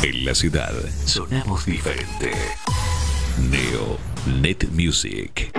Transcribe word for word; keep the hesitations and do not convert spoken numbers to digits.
En la ciudad sonamos diferente. Neo Net Music.